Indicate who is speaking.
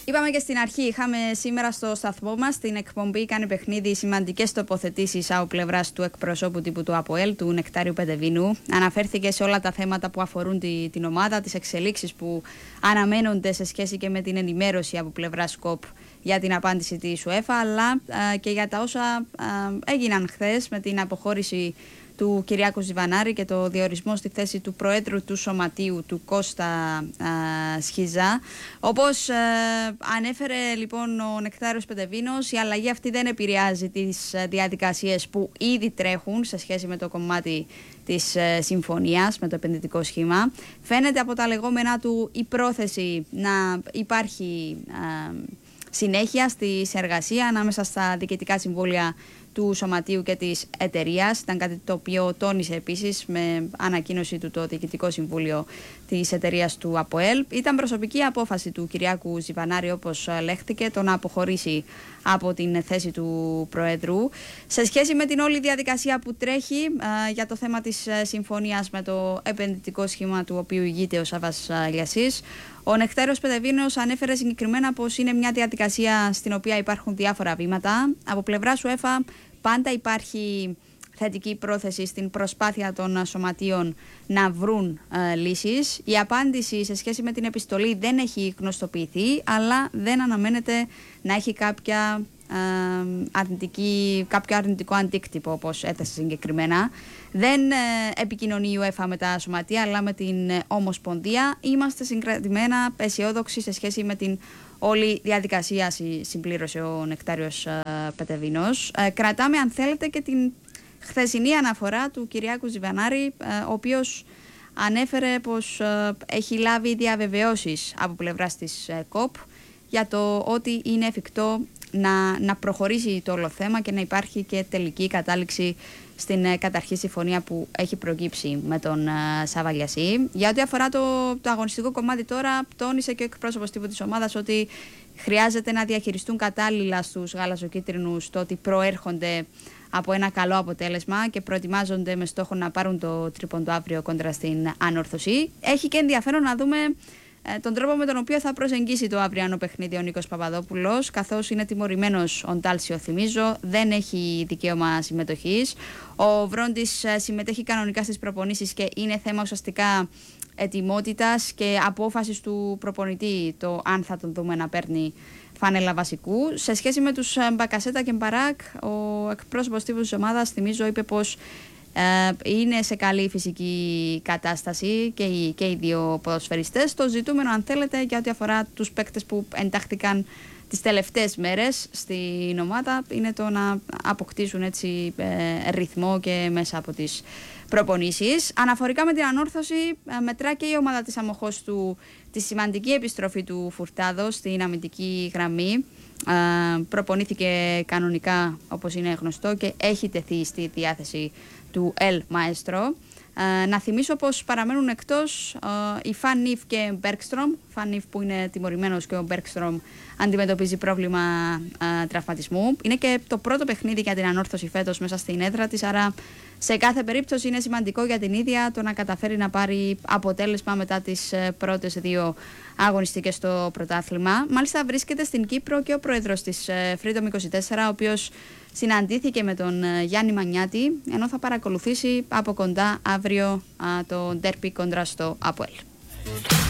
Speaker 1: Είπαμε και στην αρχή, είχαμε σήμερα στο σταθμό μας στην εκπομπή «Κάνε παιχνίδι» σημαντικές τοποθετήσεις από πλευράς του εκπροσώπου τύπου του ΑΠΟΕΛ, του Νεκτάριου Πετεβίνου. Αναφέρθηκε σε όλα τα θέματα που αφορούν την ομάδα, τις εξελίξεις που αναμένονται σε σχέση και με την ενημέρωση από πλευράς ΚΟΠ για την απάντηση της UEFA, αλλά και για τα όσα έγιναν χθες με την αποχώρηση του Κυριάκου Ζιβανάρη και το διορισμό στη θέση του Προέδρου του Σωματείου, του Κώστα Σχιζά. Όπως ανέφερε λοιπόν ο Νεκτάριος Πετεβίνος, η αλλαγή αυτή δεν επηρεάζει τις διαδικασίες που ήδη τρέχουν σε σχέση με το κομμάτι της συμφωνίας, με το επενδυτικό σχήμα. Φαίνεται από τα λεγόμενά του η πρόθεση να υπάρχει συνέχεια στη συνεργασία ανάμεσα στα διοικητικά συμβούλια του Σωματείου και της εταιρείας. Ήταν κάτι το οποίο τόνισε επίσης με ανακοίνωση του το Διοικητικό Συμβούλιο της εταιρείας του ΑΠΟΕΛ. Ήταν προσωπική απόφαση του Κυριάκου Ζιβανάρη, όπως λέχθηκε, το να αποχωρήσει από την θέση του Προέδρου. Σε σχέση με την όλη διαδικασία που τρέχει για το θέμα της συμφωνίας με το επενδυτικό σχήμα του οποίου ηγείται ο Σάββας Λιασής, ο Νεκτάριος Πετεβίνος ανέφερε συγκεκριμένα πως είναι μια διαδικασία στην οποία υπάρχουν διάφορα βήματα. Από πλευράς UEFA πάντα υπάρχει θετική πρόθεση στην προσπάθεια των σωματείων να βρουν λύσεις. Η απάντηση σε σχέση με την επιστολή δεν έχει γνωστοποιηθεί, αλλά δεν αναμένεται να έχει κάποιο αρνητικό αντίκτυπο, όπως έθεσε συγκεκριμένα. Δεν επικοινωνεί η UEFA με τα σωματεία, αλλά με την Ομοσπονδία. Είμαστε συγκρατημένα αισιόδοξοι σε σχέση με την όλη διαδικασία, συμπλήρωσε ο Νεκτάριος Πετεβίνος. Κρατάμε, αν θέλετε, και την χθεσινή αναφορά του Κυριάκου Ζιβανάρη, ο οποίος ανέφερε πως έχει λάβει διαβεβαιώσεις από πλευράς της ΚΟΠ για το ότι είναι εφικτό να προχωρήσει το όλο θέμα και να υπάρχει και τελική κατάληξη στην καταρχή συμφωνία που έχει προκύψει με τον Σάββα Λιασή. Για ό,τι αφορά το αγωνιστικό κομμάτι τώρα, τόνισε και ο εκπρόσωπος τύπου της ομάδας ότι χρειάζεται να διαχειριστούν κατάλληλα στους γαλαζοκίτρινους το ότι προέρχονται από ένα καλό αποτέλεσμα και προετοιμάζονται με στόχο να πάρουν το τρίποντο αύριο κόντρα στην Ανόρθωση. Έχει και ενδιαφέρον να δούμε τον τρόπο με τον οποίο θα προσεγγίσει το αυριανό παιχνίδι ο Νίκος Παπαδόπουλος, καθώς είναι τιμωρημένος ο Ντάλσιο, θυμίζω, δεν έχει δικαίωμα συμμετοχής. Ο Βρόντις συμμετέχει κανονικά στις προπονήσεις και είναι θέμα ουσιαστικά ετοιμότητας και απόφασης του προπονητή το αν θα τον δούμε να παίρνει φάνελα βασικού. Σε σχέση με τους Μπακασέτα και Μπαράκ, ο εκπρόσωπος τύπου της ομάδας, θυμίζω, είπε πως είναι σε καλή φυσική κατάσταση και οι δύο ποδοσφαιριστές. Το ζητούμενο, αν θέλετε, για ό,τι αφορά τους παίκτες που εντάχθηκαν τις τελευταίες μέρες στην ομάδα, είναι το να αποκτήσουν έτσι ρυθμό και μέσα από τις προπονήσεις. Αναφορικά με την Ανόρθωση, μετρά και η ομάδα της Αμοχώστου τη σημαντική επιστροφή του Φουρτάδο στην αμυντική γραμμή. Προπονήθηκε κανονικά, όπως είναι γνωστό, και έχει τεθεί στη διάθεση του Ελ Μαέστρο. Να θυμίσω πως παραμένουν εκτός οι Φαν Νιφ και Μπέρκστρομ. Φαν Νιφ που είναι τιμωρημένος και ο Μπέρκστρομ αντιμετωπίζει πρόβλημα τραυματισμού. Είναι και το πρώτο παιχνίδι για την Ανόρθωση φέτος μέσα στην έδρα της, άρα σε κάθε περίπτωση είναι σημαντικό για την ίδια το να καταφέρει να πάρει αποτέλεσμα μετά τις πρώτες δύο αγωνιστικές στο πρωτάθλημα. Μάλιστα βρίσκεται στην Κύπρο και ο πρόεδρος της Freedom 24, ο οποίος συναντήθηκε με τον Γιάννη Μανιάτη, ενώ θα παρακολουθήσει από κοντά αύριο το ντέρπι κόντρα στο ΑΠΟΕΛ.